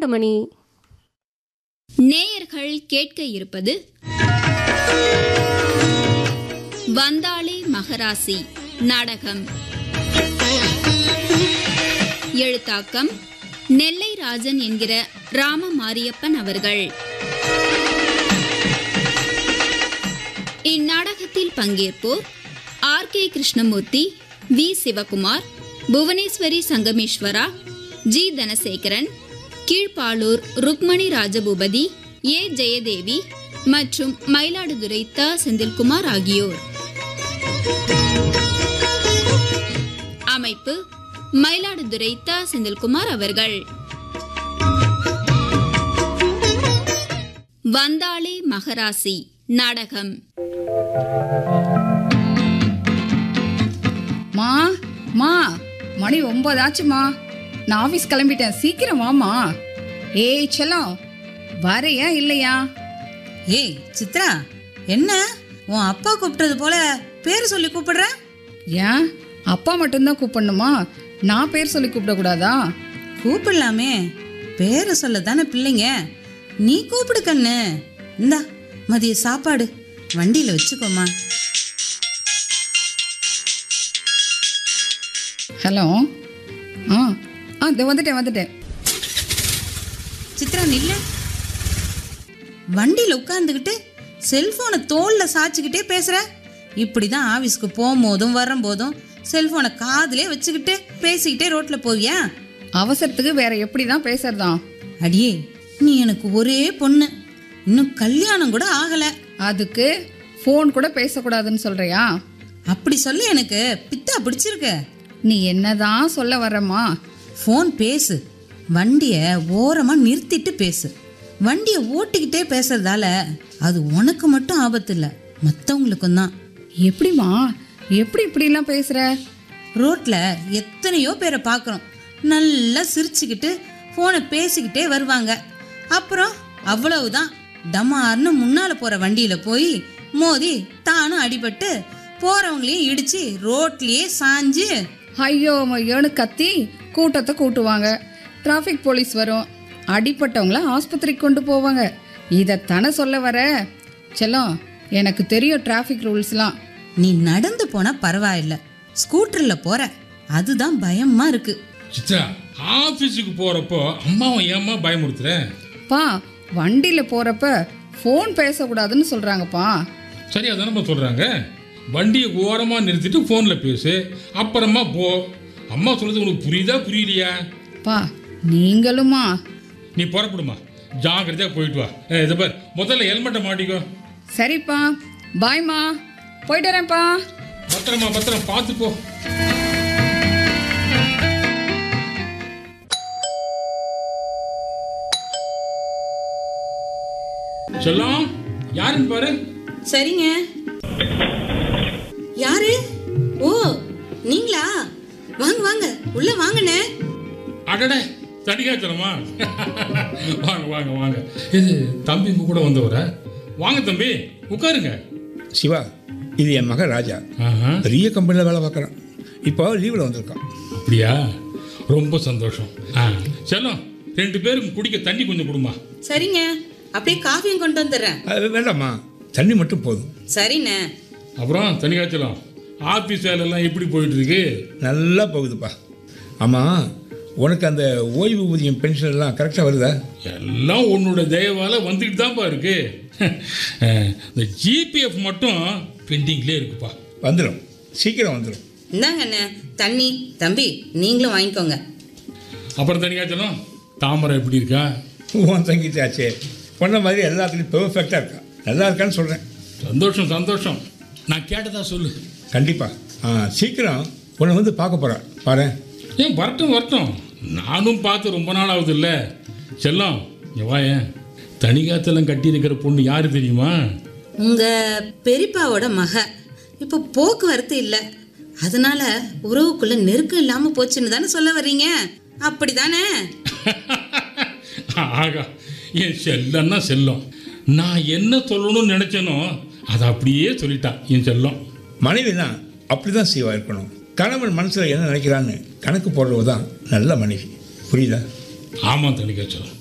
12 மணி. நேயர்கள் கேட்க இருப்பது வந்தாளே மகராசி நாடகம். எழுத்தாக்கம் நெல்லை ராஜன் என்கிற ராம மாரியப்பன் அவர்கள். இந்நாடகத்தில் பங்கேற்போர் RK. Krishnamurthy, we. Sivakumar, Bhuvaneswari சங்கமேஸ்வரா, G. Dhanasekaran, Kilpalur Rukmani Rajaboopathi, ஏ. ஜெயதேவி மற்றும் மயிலாடுதுறை த. செந்தில்குமார் ஆகியோர். அமைப்பு மயிலாடுதுறை த. செந்தில்குமார் அவர்கள். வந்தாளே மகராசி நாடகம். மா மணி 9 ஆச்சுமா. நான் ஆஃபீஸ் கிளம்பிட்டேன், சீக்கிரம் வாமா. ஏய் செல்லம், வரையா இல்லையா? ஏய் சித்ரா, என்ன உன் அப்பா கூப்பிட்டது போல பேர் சொல்லி கூப்பிடுற? ஏன் அப்பா மட்டும்தான் கூப்பிடணுமா? நான் பேர் சொல்லி கூப்பிடக்கூடாதா? கூப்பிடலாமே, பேரை சொல்ல தானே பிள்ளைங்க. நீ கூப்பிடு கண்ணு. இந்தா மதிய சாப்பாடு வண்டியில வச்சுக்கோமா. ஹலோ. வந்துட்டேன். சித்ரா நில்ல. வண்டியில உட்கார்ந்துக்கிட்டு செல்போனை தோல்ல சாச்சுக்கிட்டே பேசுற. இப்படிதான் ஆபீஸ்க்கு போகும்போதும் வரும்போதும் செல்போனை காதுலே வச்சுக்கிட்டு பேசிக்கிட்டே ரோட்ல போவியா? அவசரத்துக்கு வேற எப்படிதான் பேசுறதா? அடியே, நீ எனக்கு ஒரே பொண்ணு, இன்னும் கல்யாணம் கூட ஆகல. அதுக்கு ஃபோன் கூட பேசக்கூடாதுன்னு சொல்றியா? அப்படி சொல்ல எனக்கு பித்தா பிடிச்சிருக்கு. நீ என்னதான் சொல்ல வரமா? ஃபோன் பேசு, வண்டியை ஓரமா நிறுத்திட்டு பேசு. வண்டியை ஓட்டிக்கிட்டே பேசுறதால அது உனக்கு மட்டும் ஆபத்து இல்லை, மற்றவங்களுக்கும் தான். எப்படிமா, எப்படி இப்படிலாம் பேசுற? ரோட்ல எத்தனையோ பேரை பார்க்குறோம், நல்லா சிரிச்சுக்கிட்டு ஃபோனை பேசிக்கிட்டே வருவாங்க. அப்புறம் அவ்வளவுதான், டமார்னு முன்னால் போகிற வண்டியில் போய் மோதி தானும் அடிபட்டு போகிறவங்களையும் இடித்து ரோட்லேயே சாஞ்சு ஐயோ ஐயோன்னு கத்தி கூட்டத்தை கூட்டுவாங்க. டிராஃபிக் போலீஸ் வரும், அடிப்பட்டவங்கள ஆஸ்பத்திரிக்கு கொண்டு போவாங்க. இதைத்தானே சொல்ல வர? செல்லம், எனக்கு தெரியும் டிராஃபிக் ரூல்ஸ்லாம். நீ நடந்து போனா பரவாயில்ல, ஸ்கூட்டர்ல போற, அதுதான் பயமா இருக்கு. சித்ரா, ஆபீஸுக்கு போறப்போ அம்மாவை ஏமா பயமுறுத்துறேன்? பா, வண்டியில போறப்ப ஃபோன் பேசக்கூடாதுன்னு சொல்றாங்கப்பா. சரி, அதானப்பா சொல்றாங்க. வண்டியை ஓரமா நிறுத்திட்டு போன்ல பேசு, அப்புறமா போ. அம்மா சொல்றது உனக்கு புரியுதா புரியலையா? பா நீங்களுமா? நீ புறப்படுமா, ஜாக்கிரதையா போயிட்டு வா. இதை பார், முதல்ல ஹெல்மெட்டை மாட்டிக்கோ. சரிப்பா, பாய்மா, போயிட்டு வரேன்ப்பா. பத்திரம் பார்த்து போ. செல்லம், யாருன்னு பாரு. சரிங்க. யாரு? ஓ நீங்களா? வாங்க வாங்க, உள்ள வாங்கண்ணே. அடடே, தடிகாச்சலமா? வாங்க வாங்க வாங்க. இது தம்பி கூட வந்தவர. வாங்க தம்பி, உட்காருங்க. சிவா, இது என் மகன் ராஜா. பெரிய கம்பெனியில் வேலை பார்க்குறான். இப்போ லீவில் வந்திருக்கான். அப்படியா? ரொம்ப சந்தோஷம். செல்லம், 2 பேருக்கு குடிக்க தண்ணி கொஞ்சம் கொடுமா. சரிங்க, அப்படியே காஃபியும் கொண்டு வந்துடுறேன். வேண்டாம்மா, தண்ணி மட்டும் போதும். சரிண்ணே. அப்புறம் தனிகாச்சலம், ஆஃபீஸ் வேலையெல்லாம் எப்படி போயிட்டு இருக்கு? நல்லா போகுதுப்பா. ஆமாம், உனக்கு அந்த ஓய்வு ஊதியம் பென்ஷன் எல்லாம் கரெக்டாக வருதா? எல்லாம் உன்னோட தயவால வந்துக்கிட்டு தான்ப்பா இருக்கு. இந்த ஜிபிஎஃப் மட்டும் பெண்டிங்லேயே இருக்குப்பா. வந்துடும், சீக்கிரம் வந்துடும். இந்தாங்கண்ணே தண்ணி. தம்பி நீங்களும் வாங்கிக்கோங்க. அப்புறம் தனிகாச்சலம், தாமரை எப்படி இருக்கா? உன் தங்கிச்சாச்சே, பொண்ண மாதிரி எல்லாத்துலேயும் பெர்ஃபெக்டாக இருக்கா. நல்லா இருக்கான்னு சொல்கிறேன். சந்தோஷம். நான் கேட்டதா சொல்லு. கண்டிப்பாக சீக்கிரம் உன்னை வந்து பார்க்க போகிறேன், பாரு. ஏன் வரட்டும், நானும் பார்த்து ரொம்ப நாள் ஆகுது இல்லை. செல்லம், எவாயன், தனிகாத்தெல்லாம் கட்டி இருக்கிற பொண்ணு யாரு தெரியுமா? உங்க பெரியப்பாவோட மக. இப்போ போக்குவரத்து இல்லை, அதனால உறவுக்குள்ள நெருக்கம் இல்லாம போச்சுன்னு தானே சொல்ல வர்றீங்க? அப்படிதானே? ஆகா, என் செல்லன்னா செல்லம். நான் என்ன சொல்லணும்னு நினைச்சேனோ அதை அப்படியே சொல்லிட்டான் என் செல்லம். மனைவி தான் அப்படிதான் சிவா இருக்கணும். கணவன் மனசில் என்ன நினைக்கிறான்னு கணக்கு போடுறது தான் நல்ல மனைவி. புரியுதா? ஆமாம் தனிகாச்சலம்.